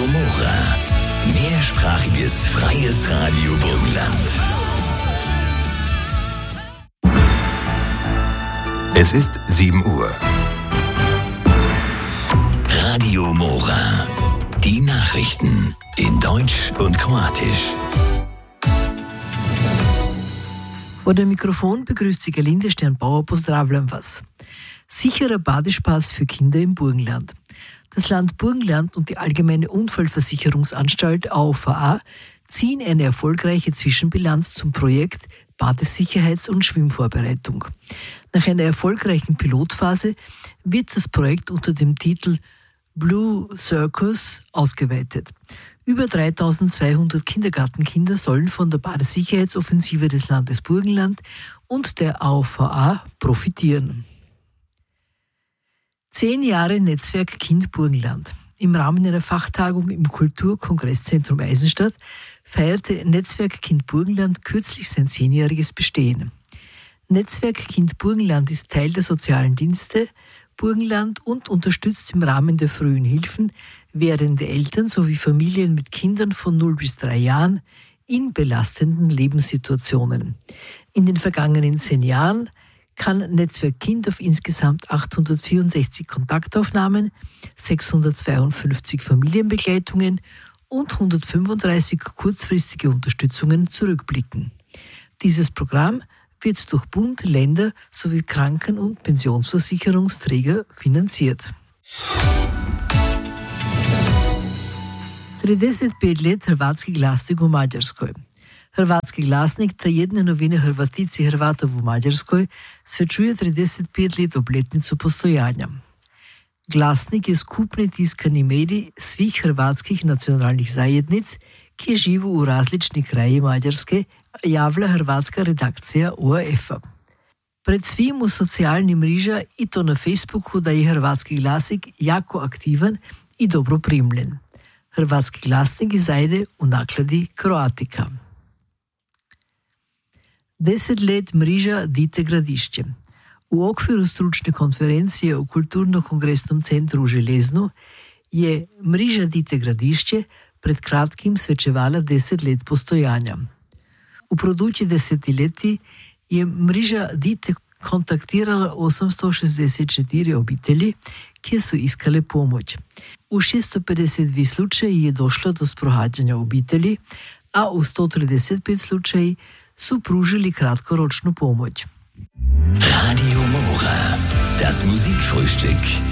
Radio Mora. Mehrsprachiges freies Radio Burgenland. Es ist 7 Uhr. Radio Mora. Die Nachrichten in Deutsch und Kroatisch. Vor dem Mikrofon begrüßt Sie Gerlinde Sternbauer, pozdravljam vas. Sicherer Badespaß für Kinder im Burgenland. Das Land Burgenland und die Allgemeine Unfallversicherungsanstalt AOVA ziehen eine erfolgreiche Zwischenbilanz zum Projekt Badesicherheits- und Schwimmvorbereitung. Nach einer erfolgreichen Pilotphase wird das Projekt unter dem Titel Blue Circus ausgeweitet. Über 3200 Kindergartenkinder sollen von der Badesicherheitsoffensive des Landes Burgenland und der AOVA profitieren. 10 Jahre Netzwerk Kind Burgenland. Im Rahmen einer Fachtagung im Kulturkongresszentrum Eisenstadt feierte Netzwerk Kind Burgenland kürzlich sein 10-jähriges Bestehen. Netzwerk Kind Burgenland ist Teil der sozialen Dienste Burgenland und unterstützt im Rahmen der frühen Hilfen werdende Eltern sowie Familien mit Kindern von 0 bis 3 Jahren in belastenden Lebenssituationen. In den vergangenen 10 Jahren kann Netzwerk Kind auf insgesamt 864 Kontaktaufnahmen, 652 Familienbegleitungen und 135 kurzfristige Unterstützungen zurückblicken. Dieses Programm wird durch Bund, Länder sowie Kranken- und Pensionsversicherungsträger finanziert. 35 let hrvatski glasnik u Mađarskoj. Hrvatski glasnik ta jedne novine Hrvatici Hrvatov u Mađarskoj svečuje 35 let obletnicu postojanja. Glasnik je skupni tiskani medij svih hrvatskih nacionalnih zajednic, ki živu u različni kraji Mađarske, javlja hrvatska redakcija ORF-a. Pred svim u socijalni mreža i to na Facebooku da je hrvatski glasnik jako aktivan i dobro primljen. Hrvatski glasnik izajde u nakladi Kroatika. 10 let mreža Dite gradišće. U okviru stručne konferencije u Kulturno-kongresnom centru u Železnu je mreža Dite gradišće pred kratkim svečevala 10 let postojanja. V produči desetletij je mreža Dite kontaktirala 864 obitelji, ki so iskale pomoč. V 652 slučaji je došlo do sprohađanja obitelji, a v 135 slučaji su pružili kratkoročnu pomoć. Radio Mora, das Musikfrühstück.